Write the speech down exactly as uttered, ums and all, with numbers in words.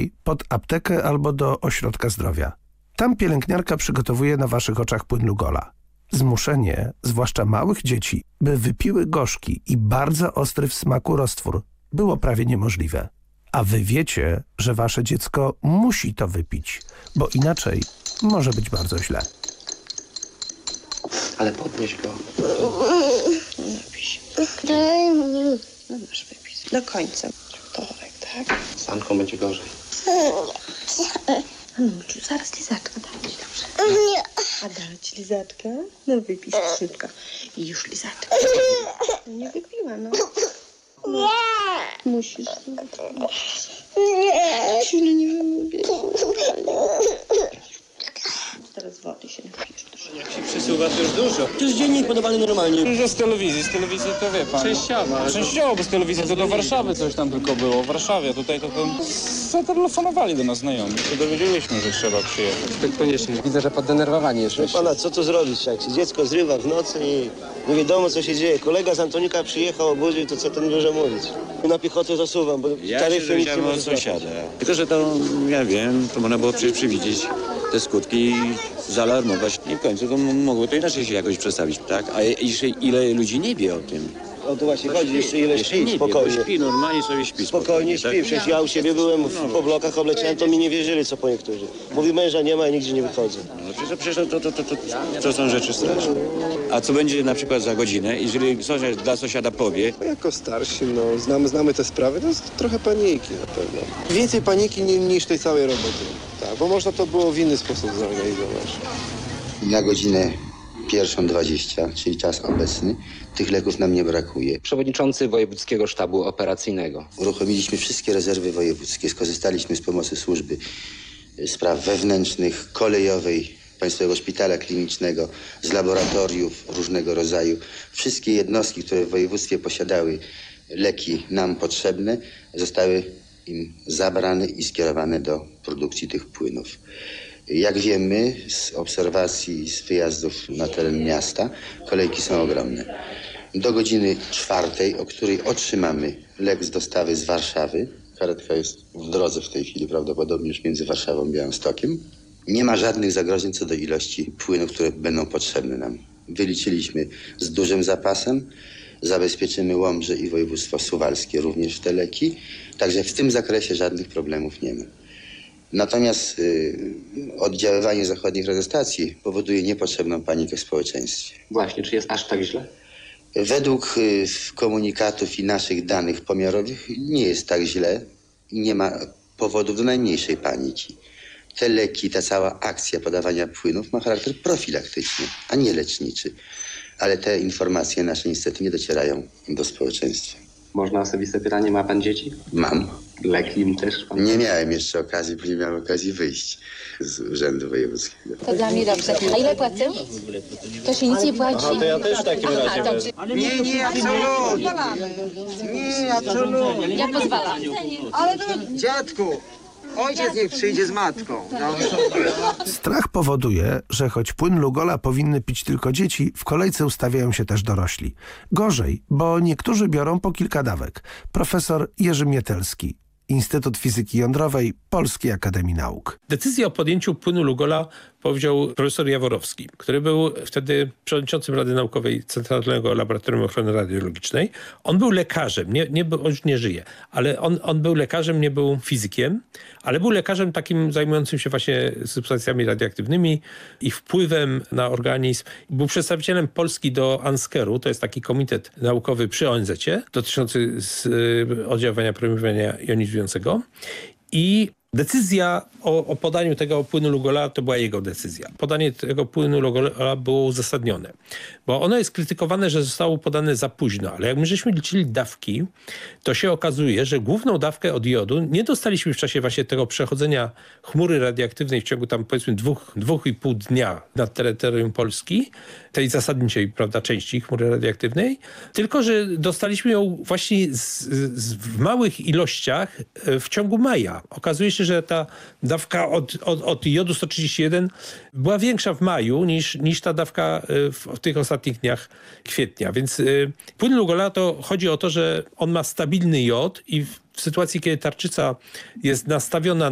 najlepiej pod aptekę albo do ośrodka zdrowia. Tam pielęgniarka przygotowuje na waszych oczach płyn Lugola. Zmuszenie, zwłaszcza małych dzieci, by wypiły gorzki i bardzo ostry w smaku roztwór, było prawie niemożliwe. A wy wiecie, że wasze dziecko musi to wypić, bo inaczej może być bardzo źle. Ale podnieś go. Napij się. No masz wypis. Do końca. Torek, tak? Z Anką będzie gorzej. No, zaraz lizaczkę dam ci, dobrze? Nie. A dam ci lizaczkę? No wypij szybko. I już lizaczkę. No nie wypiła, no. No. Musisz. Nie. No nie wymówię. Teraz wody się napijesz. Jak się przesuwa, to już dużo. To jest dziennik podawany normalnie. Że z telewizji, z telewizji to wie pan. Częściowo. Ale Częściowo, bo z telewizji to do Warszawy coś tam tylko było. W Warszawie, tutaj to, to zatelefonowali do nas znajomi. To dowiedzieliśmy, że trzeba przyjechać. Tak koniecznie. Widzę, że poddenerwowani jesteście. Pana, co tu zrobić? Jak się dziecko zrywa w nocy i nie wiadomo, co się dzieje. Kolega z Antonika przyjechał, obudził, to co ten może mówić? Na piechotę zasuwam, bo Ja taryfy się nic nie dowiedziałem może od sąsiada. Tylko, że to, ja wiem, to można było przecież przewidzieć te skutki i zaalarmować. I w końcu to mogło to inaczej się jakoś przedstawić, tak? A jeszcze ile ludzi nie wie o tym? O to właśnie chodzi, jeszcze ile Jeszcze śpi, nie spokojnie. Wie, bo śpi, normalnie sobie śpi. Spokojnie śpi, tak? przecież ja u siebie byłem w, po blokach obleciałem, to mi nie wierzyli, co po niektórzy. Mówi, męża nie ma i nigdzie nie wychodzę. No przecież, przecież to, to, to, to, to są rzeczy straszne. A co będzie na przykład za godzinę, jeżeli sąsiad dla sąsiada powie? Jako starsi, no, znamy, znamy te sprawy, to jest trochę paniki na pewno. Więcej paniki ni, niż tej całej roboty, tak, bo można to było w inny sposób zorganizować. Na godzinę pierwszą dwadzieścia, czyli czas obecny, tych leków nam nie brakuje. Przewodniczący Wojewódzkiego Sztabu Operacyjnego. Uruchomiliśmy wszystkie rezerwy wojewódzkie, skorzystaliśmy z pomocy służby spraw wewnętrznych, kolejowej, Państwowego Szpitala Klinicznego, z laboratoriów różnego rodzaju. Wszystkie jednostki, które w województwie posiadały leki nam potrzebne, zostały im zabrane i skierowane do produkcji tych płynów. Jak wiemy z obserwacji, z wyjazdów na teren miasta, kolejki są ogromne. Do godziny czwartej, o której otrzymamy lek z dostawy z Warszawy, karetka jest w drodze w tej chwili prawdopodobnie już między Warszawą a Białymstokiem, nie ma żadnych zagrożeń co do ilości płynów, które będą potrzebne nam. Wyliczyliśmy z dużym zapasem, zabezpieczymy Łomże i województwo suwalskie również w te leki, także w tym zakresie żadnych problemów nie ma. Natomiast y, oddziaływanie zachodnich radiostacji powoduje niepotrzebną panikę w społeczeństwie. Właśnie, czy jest aż tak źle? Według y, komunikatów i naszych danych pomiarowych nie jest tak źle i nie ma powodów do najmniejszej paniki. Te leki, ta cała akcja podawania płynów ma charakter profilaktyczny, a nie leczniczy. Ale te informacje nasze niestety nie docierają do społeczeństwa. Można osobiste pytanie, ma pan dzieci? Mam. Leki im też pan? Nie miałem jeszcze okazji, bo nie miałem okazji wyjść z Urzędu Wojewódzkiego. To dla mnie dobrze. A ile płacę? To się nic nie płaci? Aha, to ja też w takim razie Aha, dobrze. Nie, nie, absolutnie. Nie, absolutnie. Ja pozwalam. Ale to... Dziadku, ojciec niech przyjdzie z matką. Strach powoduje, że choć płyn Lugola powinny pić tylko dzieci, w kolejce ustawiają się też dorośli. Gorzej, bo niektórzy biorą po kilka dawek. Profesor Jerzy Mietelski, Instytut Fizyki Jądrowej Polskiej Akademii Nauk. Decyzję o podjęciu płynu Lugola powiedział profesor Jaworowski, który był wtedy przewodniczącym Rady Naukowej Centralnego Laboratorium Ochrony Radiologicznej. On był lekarzem, nie, nie, on już nie żyje, ale on, on był lekarzem, nie był fizykiem, ale był lekarzem takim zajmującym się właśnie substancjami radioaktywnymi i wpływem na organizm. Był przedstawicielem Polski do ANSKER-u, to jest taki komitet naukowy przy O N Z-cie, dotyczący z, y, oddziaływania promieniowania jonizującego. I decyzja o, o podaniu tego płynu Lugola to była jego decyzja. Podanie tego płynu Lugola było uzasadnione, bo ono jest krytykowane, że zostało podane za późno, ale jak my żeśmy liczyli dawki, to się okazuje, że główną dawkę od jodu nie dostaliśmy w czasie właśnie tego przechodzenia chmury radioaktywnej w ciągu tam powiedzmy dwóch, dwóch i pół dnia nad terytorium Polski, tej zasadniczej, prawda, części chmury radioaktywnej, tylko że dostaliśmy ją właśnie z, z, w małych ilościach w ciągu maja. Okazuje się, że ta dawka od, od, od jodu sto trzydzieści jeden była większa w maju niż, niż ta dawka w, w tych ostatnich dniach kwietnia. Więc y, płyn Lugola to chodzi o to, że on ma stabilny jod i w, w sytuacji, kiedy tarczyca jest nastawiona